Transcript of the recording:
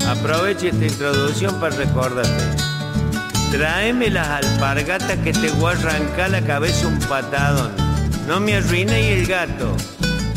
Aproveche esta introducción para recordarte. Tráeme las alpargatas que te voy a arrancar la cabeza un patadón. No me arruine el gato.